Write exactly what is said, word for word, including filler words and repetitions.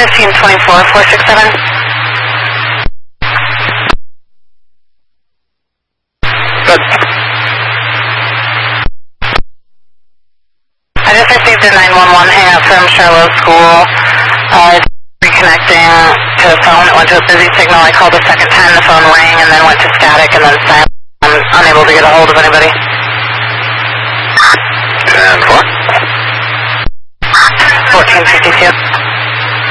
fifteen twenty-four, four six seven. Good. I just received a nine one one hang up from Charlotte School. Uh, it's reconnecting to the phone. It went to a busy signal. I called a second time. The phone rang and then went to static and then silent. I'm unable to get a hold of anybody.